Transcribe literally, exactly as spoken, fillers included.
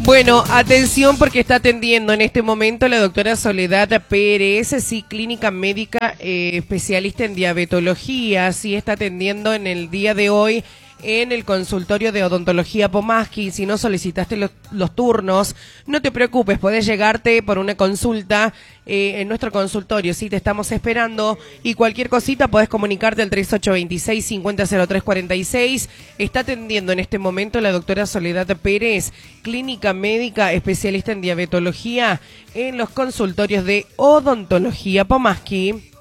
Bueno, atención porque está atendiendo en este momento la doctora Soledad Pérez, sí, clínica médica eh, especialista en diabetología, sí, está atendiendo en el día de hoy en el consultorio de odontología Pomaski. Si no solicitaste los, los turnos, no te preocupes, podés llegarte por una consulta eh, en nuestro consultorio, sí, te estamos esperando, y cualquier cosita podés comunicarte al tres ocho dos seis, cinco cero cero tres cuatro seis. Está atendiendo en este momento la doctora Soledad Pérez, clínica médica especialista en diabetología en los consultorios de odontología Pomaski.